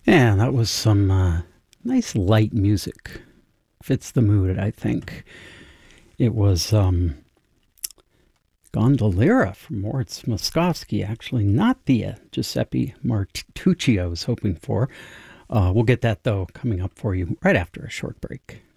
Yeah, that was some nice light music. Fits the mood, I think. It was Gondoliera from Moritz Moskowski, actually, not the Giuseppe Martucci I was hoping for. We'll get that, though, coming up for you right after a short break.